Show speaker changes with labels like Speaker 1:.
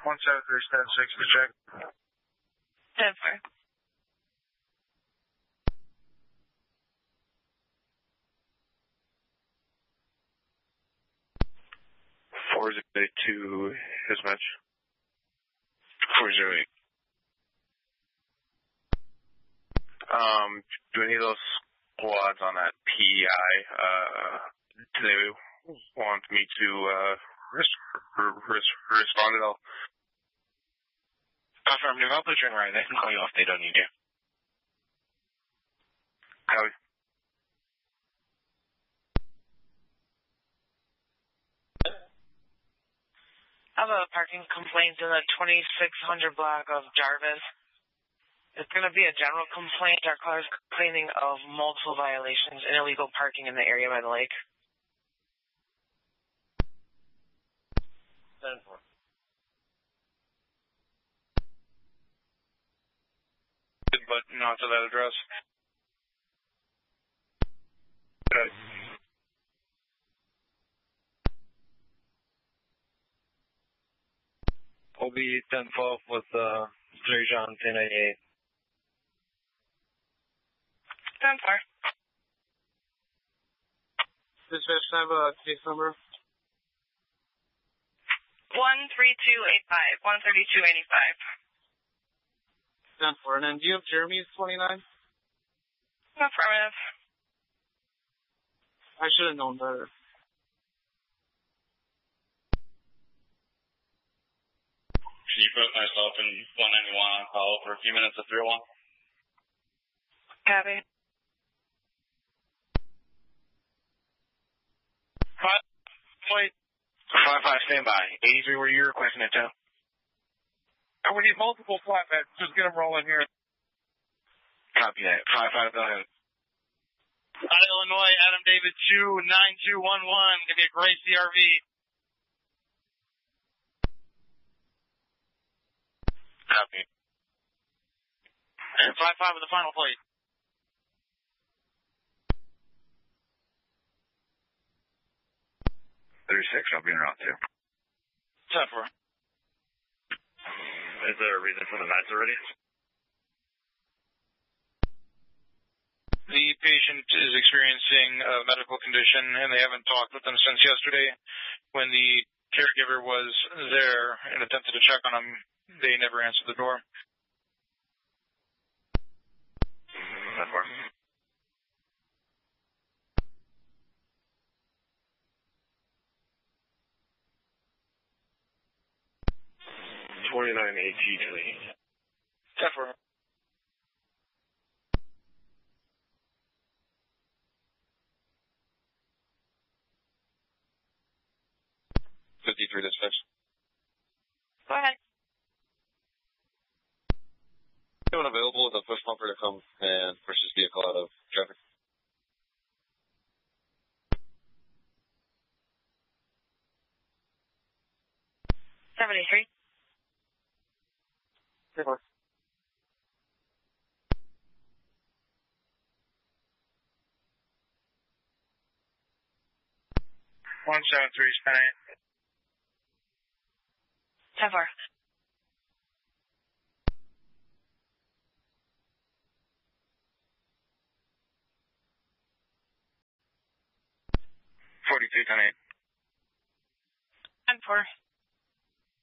Speaker 1: 173, stand 6 to check.
Speaker 2: 10-4.
Speaker 1: Four zero eight to his match.
Speaker 3: 408. Do any of those squads on that PEI, do they want me to respond at all?
Speaker 4: Affirmative. I'll put you in right. They can call you off. They don't need you.
Speaker 3: Copy.
Speaker 2: I have a parking complaint in the 2600 block of Jarvis. It's going to be a general complaint. Our car is complaining of multiple violations and illegal parking in the area by the lake.
Speaker 1: 10-4. But not to that address.
Speaker 3: Good.
Speaker 1: We'll be 10-12 with 3 John 1088.
Speaker 2: 10-4.
Speaker 1: Dispatch, have a case number?
Speaker 2: 13285. 13285.
Speaker 1: 10-4. And then do you have Jeremy's 29?
Speaker 2: Affirmative.
Speaker 1: I should have known better.
Speaker 5: Can you put myself in 191 on call for a few minutes at 301?
Speaker 2: Copy.
Speaker 4: 5-5, stand by. 83, where you're requesting it, Joe?
Speaker 1: And we need multiple flatbeds. Just get them rolling here.
Speaker 4: Copy that. 5-5, go ahead.
Speaker 5: Illinois, Adam David 29211. Give me a great CRV.
Speaker 4: Copy.
Speaker 5: And 5-5 with the final plate.
Speaker 3: 36, I'll be in route 2.
Speaker 5: 10-4.
Speaker 3: Is there a reason for the meds already?
Speaker 1: The patient is experiencing a medical condition, and they haven't talked with them since yesterday. When the caregiver was there and attempted to check on him, they never answered the door.
Speaker 3: 10-4. 29 AT to
Speaker 1: 10-4. 53 dispatch.
Speaker 2: Go ahead.
Speaker 1: Anyone available with a push pumper to come and push this vehicle out of traffic?
Speaker 2: $73.
Speaker 1: 10-4.
Speaker 3: One 7-3, span
Speaker 2: 10-4.
Speaker 3: 42, 10-8.
Speaker 2: 10-4.